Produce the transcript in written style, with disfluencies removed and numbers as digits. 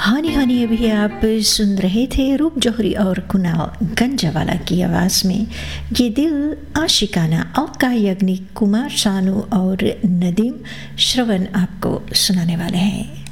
हानी हानी अभी आप सुन रहे थे रूप जौहरी और कुणाल गंजावाला की आवाज़ में ये दिल आशिकाना अलका याग्निक, कुमार शानू और नदीम श्रवण आपको सुनाने वाले हैं।